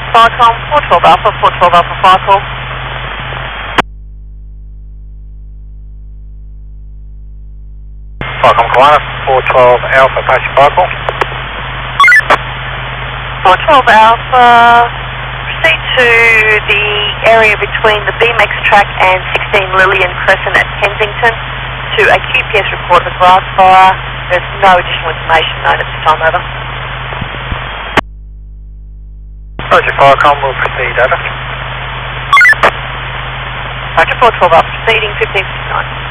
Firecom, 412 Alpha, 412 Alpha, fire call. Firecom Kiwana, 412 Alpha, Apache fire call. 412 Alpha, proceed to the area between the BMX track and 16 Lillian Crescent at Kensington to a QPS report of a grass fire. There's no additional information known at this time, over. Roger, Firecom will proceed, over. Roger, 412 Alpha, proceeding 1559.